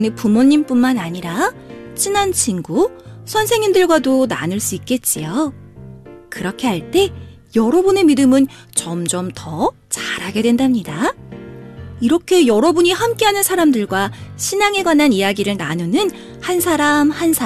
부모님뿐만 아니라 친한 친구, 선생님들과도 나눌 수 있겠지요. 그렇게 할 때 여러분의 믿음은 점점 더 자라게 된답니다. 이렇게 여러분이 함께하는 사람들과 신앙에 관한 이야기를 나누는 한 사람 한 사람